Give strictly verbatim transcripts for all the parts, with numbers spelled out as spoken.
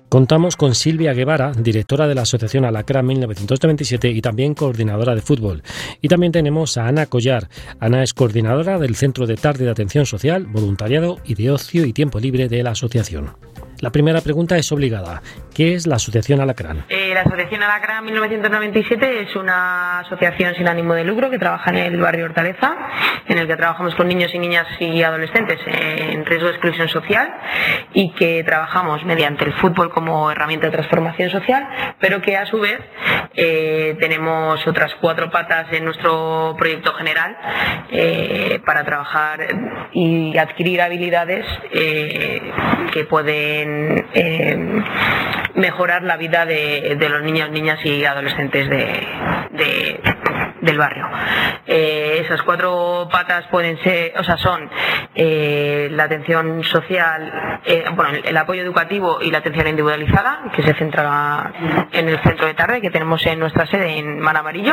Contamos con Silvia Guevara, directora de la Asociación Alacrán mil novecientos noventa y siete y también coordinadora de fútbol. Y también tenemos a Ana Collar. Ana es coordinadora del Centro de Tarde de Atención Social, Voluntariado y de Ocio y Tiempo Libre de la asociación. La primera pregunta es obligada. ¿Qué es la Asociación Alacrán? Eh, la Asociación Alacrán mil novecientos noventa y siete es una asociación sin ánimo de lucro que trabaja en el barrio Hortaleza, en el que trabajamos con niños y niñas y adolescentes en riesgo de exclusión social y que trabajamos mediante el fútbol como herramienta de transformación social, pero que a su vez eh, tenemos otras cuatro patas en nuestro proyecto general eh, para trabajar y adquirir habilidades eh, que pueden Eh, mejorar la vida de, de los niños, niñas y adolescentes de, de, del barrio. Eh, esas cuatro patas pueden ser, o sea, son eh, la atención social, eh, bueno, el apoyo educativo y la atención individualizada, que se centra en el centro de tarde que tenemos en nuestra sede en Mar Amarillo.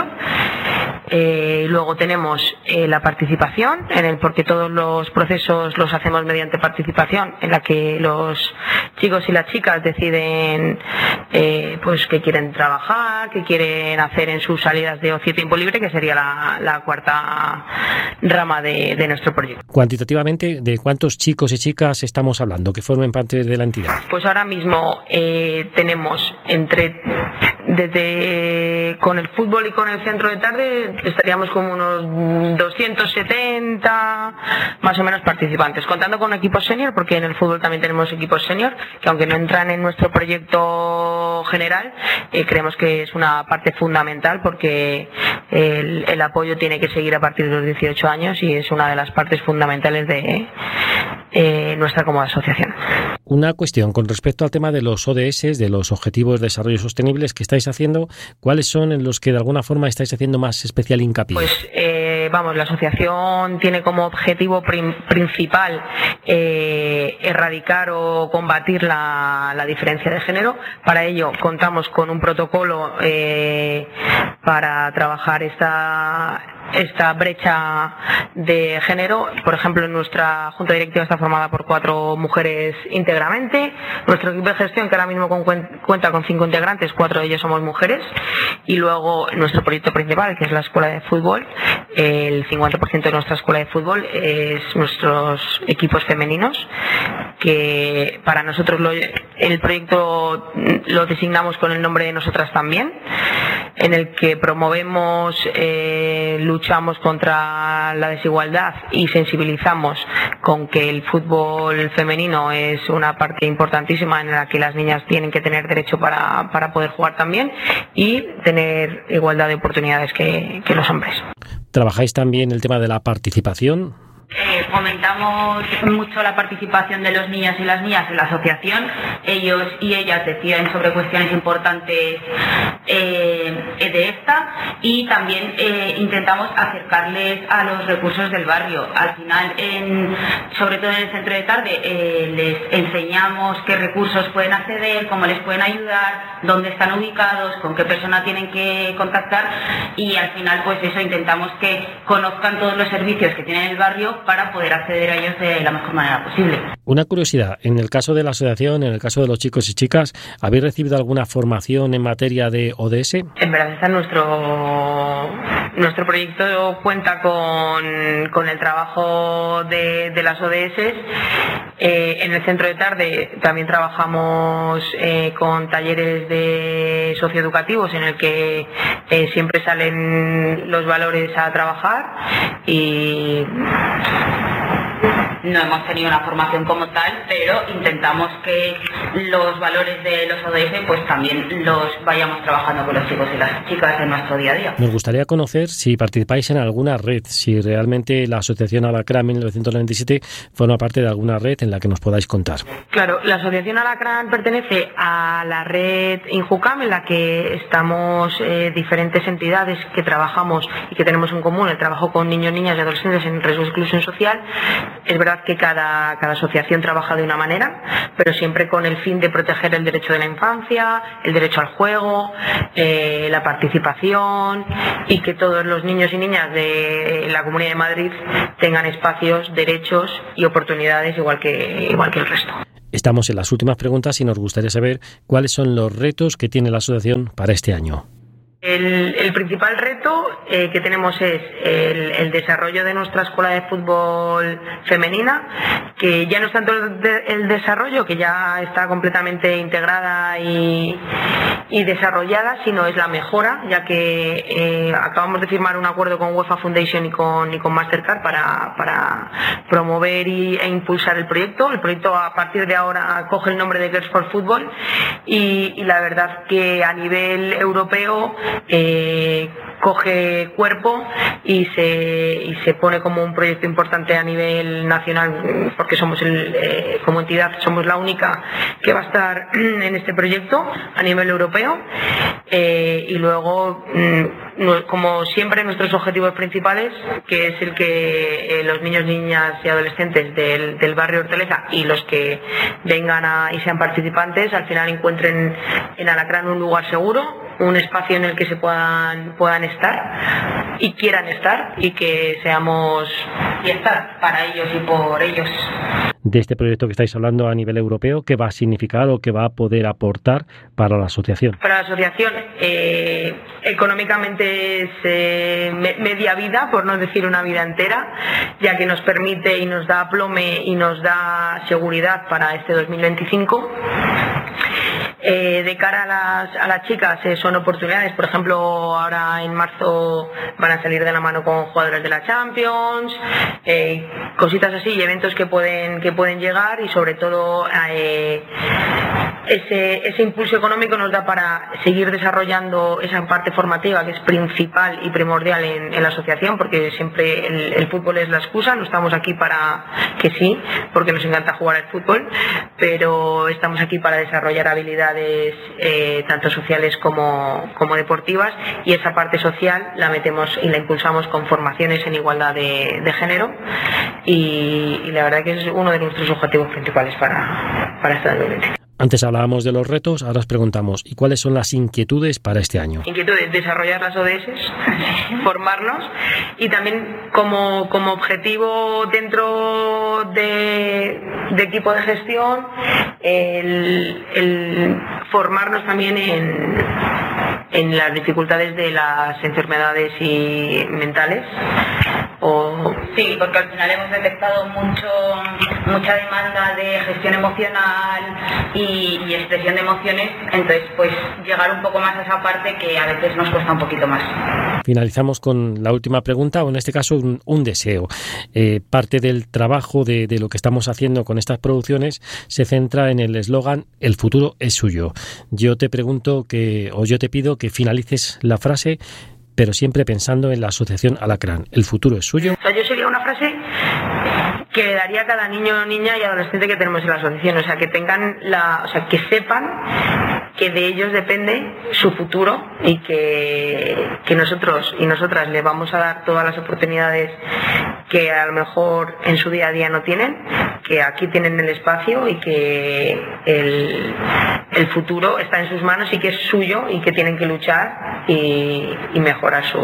Eh, luego tenemos eh, la participación, en el porque todos los procesos los hacemos mediante participación, en la que los chicos y las chicas deciden eh, pues qué quieren trabajar, qué quieren hacer en sus salidas de ocio y tiempo libre, que sería la, la cuarta rama de, de nuestro proyecto. Cuantitativamente, ¿de cuántos chicos y chicas estamos hablando que formen parte de la entidad? Pues ahora mismo eh, tenemos entre desde con el fútbol y con el centro de tarde estaríamos como unos doscientos setenta más o menos participantes, contando con equipos senior, porque en el fútbol también tenemos equipos senior que aunque no entran en nuestro proyecto general, eh, creemos que es una parte fundamental porque el, el apoyo tiene que seguir a partir de los dieciocho años y es una de las partes fundamentales de eh, nuestra como asociación. Una cuestión con respecto al tema de los O D S, de los Objetivos de Desarrollo Sostenibles que estáis haciendo, ¿cuáles son en los que de alguna forma estáis haciendo más especial hincapié? Pues eh, vamos, la asociación tiene como objetivo prim- principal eh, erradicar o combatir la, la diferencia de género. Para ello contamos con un protocolo eh, para trabajar esta esta brecha de género. Por ejemplo, nuestra junta directiva está formada por cuatro mujeres íntegramente. Nuestro equipo de gestión, que ahora mismo con, cuenta con cinco integrantes, cuatro de ellos somos mujeres. Y luego nuestro proyecto principal, que es la escuela de fútbol, el cincuenta por ciento de nuestra escuela de fútbol es nuestros equipos femeninos, que para nosotros lo, el proyecto lo designamos con el nombre de Nosotras También, en el que promovemos eh, luchamos contra la desigualdad y sensibilizamos con que el fútbol femenino es una parte importantísima en la que las niñas tienen que tener derecho para, para poder jugar también y tener igualdad de oportunidades que, que los hombres. ¿Trabajáis también el tema de la participación? Eh, fomentamos mucho la participación de los niños y las niñas en la asociación. Ellos y ellas deciden sobre cuestiones importantes eh, de esta y también eh, intentamos acercarles a los recursos del barrio. Al final, en, sobre todo en el centro de tarde, eh, les enseñamos qué recursos pueden acceder, cómo les pueden ayudar, dónde están ubicados, con qué persona tienen que contactar y al final pues eso, intentamos que conozcan todos los servicios que tiene el barrio para poder acceder a ellos de la mejor manera posible. Una curiosidad, en el caso de la asociación, en el caso de los chicos y chicas, ¿habéis recibido alguna formación en materia de O D S? En verdad está nuestro nuestro proyecto cuenta con, con el trabajo de, de las O D S. Eh, en el centro de tarde también trabajamos eh, con talleres de socioeducativos en el que eh, siempre salen los valores a trabajar y no hemos tenido una formación como tal, pero intentamos que los valores de los O D S pues también los vayamos trabajando con los chicos y las chicas en nuestro día a día. Nos gustaría conocer si participáis en alguna red, si realmente la Asociación Alacrán mil novecientos noventa y siete forma parte de alguna red en la que nos podáis contar. Claro, la Asociación Alacrán pertenece a la red Injucam, en la que estamos eh, diferentes entidades que trabajamos y que tenemos en común el trabajo con niños, niñas y adolescentes en riesgo de exclusión social. Es verdad que cada, cada asociación trabaja de una manera, pero siempre con el fin de proteger el derecho de la infancia, el derecho al juego, eh, la participación y que todos los niños y niñas de la Comunidad de Madrid tengan espacios, derechos y oportunidades igual que, igual que el resto. Estamos en las últimas preguntas y nos gustaría saber cuáles son los retos que tiene la asociación para este año. El, el principal reto eh, que tenemos es el, el desarrollo de nuestra escuela de fútbol femenina, que ya no es tanto el, de, el desarrollo, que ya está completamente integrada y, y desarrollada, sino es la mejora, ya que eh, acabamos de firmar un acuerdo con UEFA Foundation y con, y con Mastercard para, para promover y, e impulsar el proyecto. El proyecto a partir de ahora coge el nombre de Girls for Football y, y la verdad que a nivel europeo Eh, coge cuerpo y se y se pone como un proyecto importante a nivel nacional, porque somos el, eh, como entidad somos la única que va a estar en este proyecto a nivel europeo. Eh, y luego, mm, como siempre, nuestros objetivos principales, que es el que eh, los niños, niñas y adolescentes del, del barrio Hortaleza y los que vengan a, y sean participantes, al final encuentren en Alacrán un lugar seguro, un espacio en el que se puedan puedan estar y quieran estar, y que seamos y estar para ellos y por ellos. De este proyecto que estáis hablando a nivel europeo, ¿qué va a significar o qué va a poder aportar para la asociación? Para la asociación, eh, económicamente es eh, me, media vida, por no decir una vida entera, ya que nos permite y nos da aplome y nos da seguridad para este dos mil veinticinco. Eh, de cara a las, a las chicas eh, son oportunidades, por ejemplo, ahora en marzo van a salir de la mano con jugadores de la Champions, eh, cositas así y eventos que pueden que pueden llegar, y sobre todo eh, ese, ese impulso económico nos da para seguir desarrollando esa parte formativa que es principal y primordial en, en la asociación, porque siempre el, el fútbol es la excusa. No estamos aquí para que sí, porque nos encanta jugar al fútbol, pero estamos aquí para desarrollar habilidades Eh, tanto sociales como, como deportivas, y esa parte social la metemos y la impulsamos con formaciones en igualdad de, de género, y, y la verdad que es uno de nuestros objetivos principales para, para este dos mil veinte. Antes hablábamos de los retos, ahora os preguntamos, ¿y cuáles son las inquietudes para este año? Inquietudes, desarrollar las O D S, formarnos, y también como, como objetivo dentro de, de equipo de gestión, el, el formarnos también en, en las dificultades de las enfermedades y mentales. O... Sí, porque al final hemos detectado mucho mucha demanda de gestión emocional y, y expresión de emociones, entonces pues llegar un poco más a esa parte que a veces nos cuesta un poquito más. Finalizamos con la última pregunta, o en este caso un, un deseo. Eh, parte del trabajo de, de lo que estamos haciendo con estas producciones se centra en el eslogan "El futuro es suyo". Yo te pregunto que, o yo te pido que finalices la frase, pero siempre pensando en la asociación Alacrán. ¿El futuro es suyo? O sea, yo sería una frase que le daría a cada niño, niña y adolescente que tenemos en la asociación, o sea, que tengan la, o sea, que sepan que de ellos depende su futuro, y que, que nosotros y nosotras les vamos a dar todas las oportunidades que a lo mejor en su día a día no tienen, que aquí tienen el espacio, y que el, el futuro está en sus manos y que es suyo, y que tienen que luchar y, y mejorar su,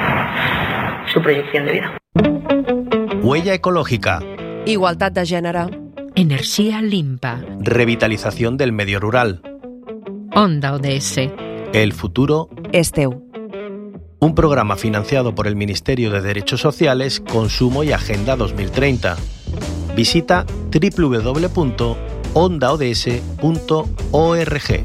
su proyección de vida. Huella ecológica. Igualtat de gènere. Energía limpa. Revitalización del medio rural. Onda O D S. El futuro És teu. Un programa financiado por el Ministerio de Derechos Sociales, Consumo y Agenda dos mil treinta. Visita doble u doble u doble u punto onda o d s punto org.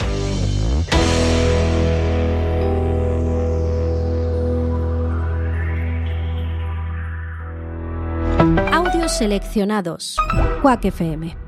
Audios seleccionados. Quack F M.